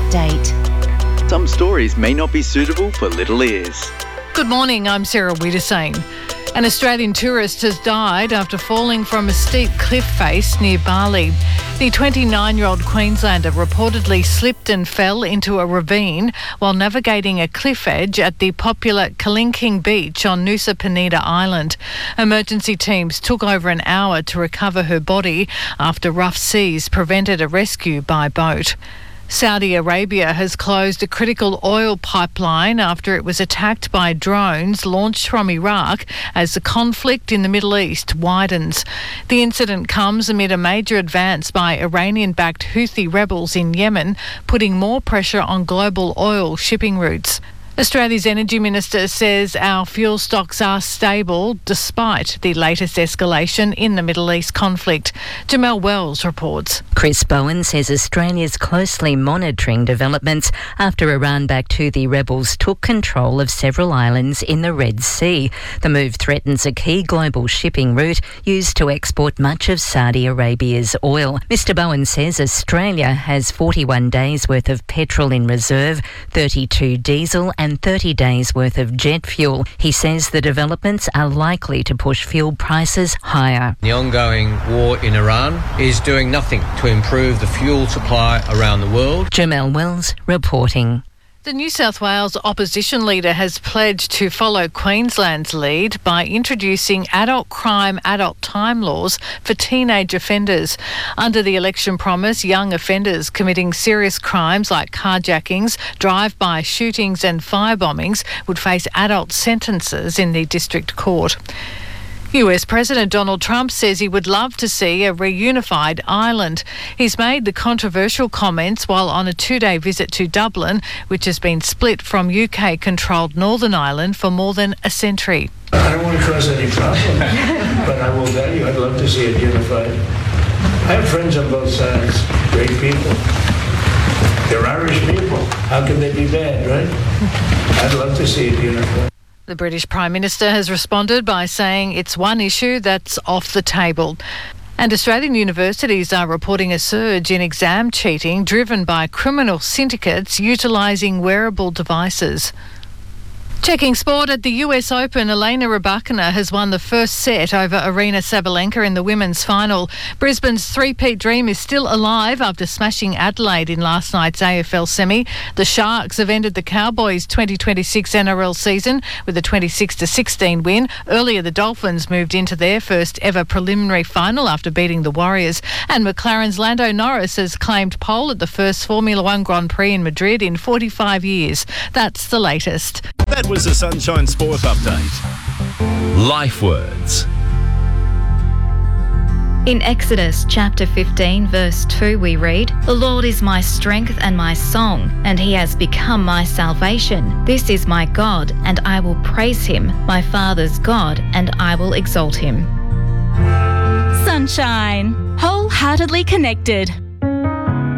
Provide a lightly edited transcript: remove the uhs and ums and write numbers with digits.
update. Some stories may not be suitable for little ears. Good morning, I'm Sarah Wiedersane. An Australian tourist has died after falling from a steep cliff face near Bali. The 29-year-old Queenslander reportedly slipped and fell into a ravine while navigating a cliff edge at the popular Kalinking Beach on Nusa Penida Island. Emergency teams took over an hour to recover her body after rough seas prevented a rescue by boat. Saudi Arabia has closed a critical oil pipeline after it was attacked by drones launched from Iraq as the conflict in the Middle East widens. The incident comes amid a major advance by Iranian-backed Houthi rebels in Yemen, putting more pressure on global oil shipping routes. Australia's Energy Minister says our fuel stocks are stable despite the latest escalation in the Middle East conflict. Jamelle Wells reports. Chris Bowen says Australia's closely monitoring developments after Iran-backed Houthi rebels took control of several islands in the Red Sea. The move threatens a key global shipping route used to export much of Saudi Arabia's oil. Mr Bowen says Australia has 41 days worth of petrol in reserve, 32 diesel and 30 days worth of jet fuel. He says the developments are likely to push fuel prices higher. The ongoing war in Iran is doing nothing to improve the fuel supply around the world. Jamelle Wells reporting. The New South Wales opposition leader has pledged to follow Queensland's lead by introducing adult crime, adult time laws for teenage offenders. Under the election promise, young offenders committing serious crimes like carjackings, drive-by shootings and firebombings would face adult sentences in the district court. US President Donald Trump says he would love to see a reunified Ireland. He's made the controversial comments while on a 2-day visit to Dublin, which has been split from UK-controlled Northern Ireland for more than a century. I don't want to cause any problems, but I will tell you I'd love to see it unified. I have friends on both sides, great people. They're Irish people. How can they be bad, right? I'd love to see it unified. The British Prime Minister has responded by saying it's one issue that's off the table. And Australian universities are reporting a surge in exam cheating driven by criminal syndicates utilising wearable devices. Checking sport at the US Open, Elena Rybakina has won the first set over Aryna Sabalenka in the women's final. Brisbane's three-peat dream is still alive after smashing Adelaide in last night's AFL semi. The Sharks have ended the Cowboys' 2026 NRL season with a 26-16 win. Earlier, the Dolphins moved into their first ever preliminary final after beating the Warriors. And McLaren's Lando Norris has claimed pole at the first Formula One Grand Prix in Madrid in 45 years. That's the latest. That was the Sunshine Sport Update. Life Words. In Exodus chapter 15 verse 2 we read, "The Lord is my strength and my song, and he has become my salvation. This is my God, and I will praise him, my Father's God, and I will exalt him." Sunshine. Wholeheartedly connected.